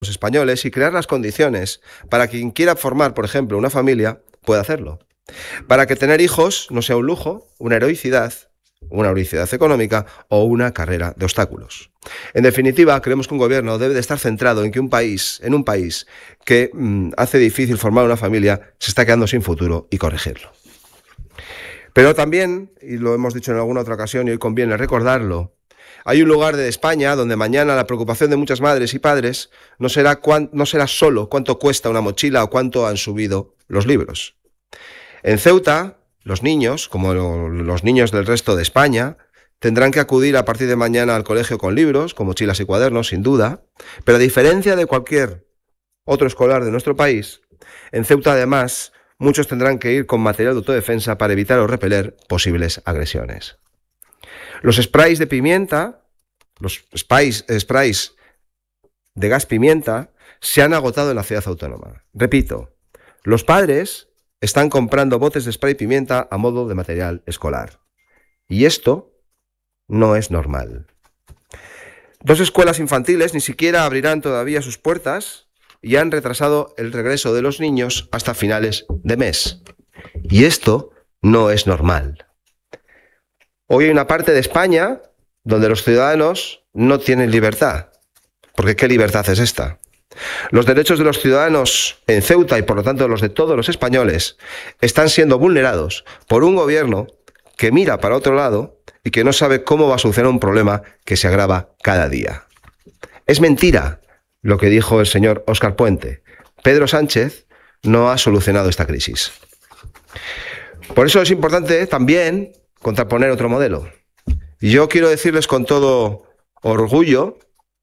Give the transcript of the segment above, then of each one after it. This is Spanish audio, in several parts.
los españoles y crear las condiciones para que quien quiera formar, por ejemplo, una familia, pueda hacerlo. Para que tener hijos no sea un lujo, una heroicidad económica o una carrera de obstáculos. En definitiva, creemos que un gobierno debe de estar centrado en que en un país que hace difícil formar una familia, se está quedando sin futuro y corregirlo. Pero también, y lo hemos dicho en alguna otra ocasión y hoy conviene recordarlo, hay un lugar de España donde mañana la preocupación de muchas madres y padres no será solo cuánto cuesta una mochila o cuánto han subido los libros. En Ceuta, los niños, como los niños del resto de España, tendrán que acudir a partir de mañana al colegio con libros, con mochilas y cuadernos, sin duda, pero a diferencia de cualquier otro escolar de nuestro país, en Ceuta además muchos tendrán que ir con material de autodefensa para evitar o repeler posibles agresiones. Los sprays de pimienta, los sprays de gas pimienta, se han agotado en la ciudad autónoma. Repito, los padres están comprando botes de spray pimienta a modo de material escolar. Y esto no es normal. 2 escuelas infantiles ni siquiera abrirán todavía sus puertas y han retrasado el regreso de los niños hasta finales de mes. Y esto no es normal. Hoy hay una parte de España donde los ciudadanos no tienen libertad. Porque ¿qué libertad es esta? Los derechos de los ciudadanos en Ceuta y por lo tanto los de todos los españoles están siendo vulnerados por un gobierno que mira para otro lado y que no sabe cómo va a solucionar un problema que se agrava cada día. Es mentira lo que dijo el señor Óscar Puente. Pedro Sánchez no ha solucionado esta crisis. Por eso es importante también contraponer otro modelo. Y yo quiero decirles con todo orgullo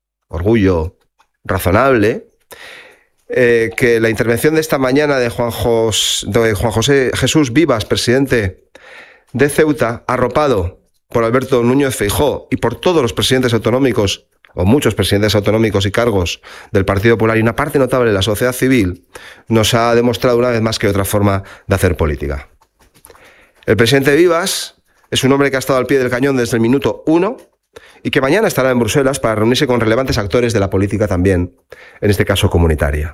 razonable, que la intervención de esta mañana de Juan José Jesús Vivas, presidente de Ceuta, arropado por Alberto Núñez Feijóo y por todos los presidentes autonómicos, o muchos presidentes autonómicos y cargos del Partido Popular y una parte notable de la sociedad civil, nos ha demostrado una vez más que otra forma de hacer política. El presidente Vivas es un hombre que ha estado al pie del cañón desde el minuto 1 y que mañana estará en Bruselas para reunirse con relevantes actores de la política también, en este caso comunitaria.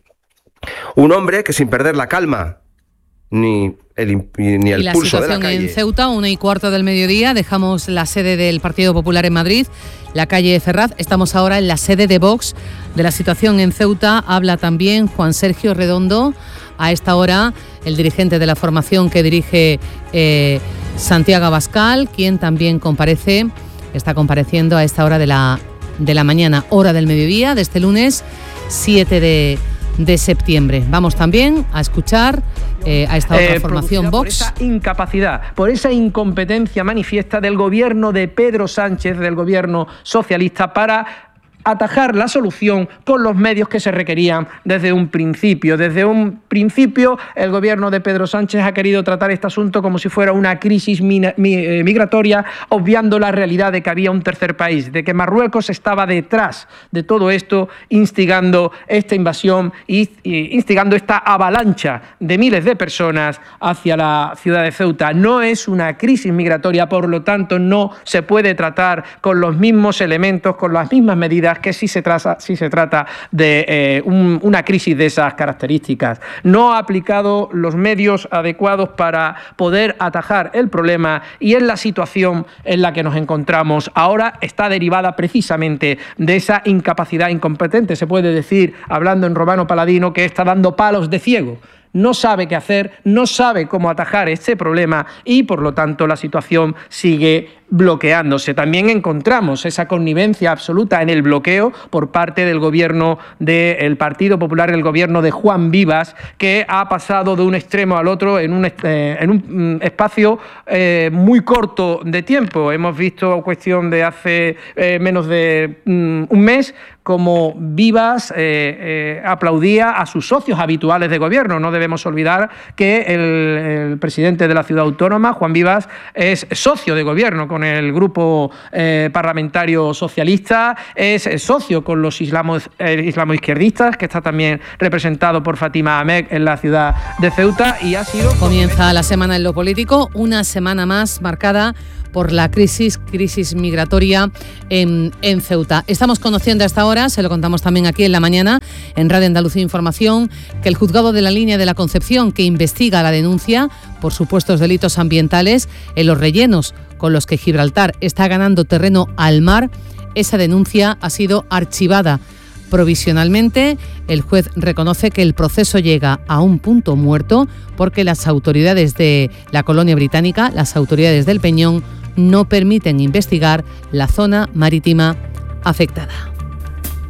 Un hombre que sin perder la calma ni el pulso de la calle. En Ceuta, 1:15 del mediodía, dejamos la sede del Partido Popular en Madrid, la calle Ferraz. Estamos ahora en la sede de Vox. De la situación en Ceuta habla también Juan Sergio Redondo. A esta hora, el dirigente de la formación que dirige Santiago Abascal, quien también está compareciendo a esta hora de la mañana, hora del mediodía, de este lunes 7 de septiembre. Vamos también a escuchar a esta otra formación Vox. Por esa incapacidad, por esa incompetencia manifiesta del gobierno de Pedro Sánchez, del gobierno socialista, para atajar la solución con los medios que se requerían desde un principio. Desde un principio, el gobierno de Pedro Sánchez ha querido tratar este asunto como si fuera una crisis migratoria, obviando la realidad de que había un tercer país, de que Marruecos estaba detrás de todo esto, instigando esta invasión y instigando esta avalancha de miles de personas hacia la ciudad de Ceuta. No es una crisis migratoria, por lo tanto, no se puede tratar con los mismos elementos, con las mismas medidas que si se trata de una crisis de esas características. No ha aplicado los medios adecuados para poder atajar el problema y en la situación en la que nos encontramos ahora está derivada precisamente de esa incapacidad incompetente. Se puede decir, hablando en romano paladino, que está dando palos de ciego. No sabe qué hacer, no sabe cómo atajar este problema y, por lo tanto, la situación sigue bloqueándose. También encontramos esa connivencia absoluta en el bloqueo por parte del gobierno del Partido Popular, el gobierno de Juan Vivas, que ha pasado de un extremo al otro en un espacio muy corto de tiempo. Hemos visto, cuestión de hace menos de un mes, como Vivas aplaudía a sus socios habituales de gobierno. No debemos olvidar que el presidente de la ciudad autónoma, Juan Vivas, es socio de gobierno con el grupo parlamentario socialista, es socio con los islamoizquierdistas, que está también representado por Fátima Ahmed en la ciudad de Ceuta, y ha sido... Comienza la semana en lo político, una semana más marcada por la crisis migratoria en Ceuta. Estamos conociendo hasta ahora horas, se lo contamos también aquí en la mañana, en Radio Andalucía Información, que el juzgado de la Línea de la Concepción, que investiga la denuncia por supuestos delitos ambientales en los rellenos con los que Gibraltar está ganando terreno al mar, esa denuncia ha sido archivada provisionalmente. El juez reconoce que el proceso llega a un punto muerto porque las autoridades de la colonia británica, las autoridades del Peñón, no permiten investigar la zona marítima afectada.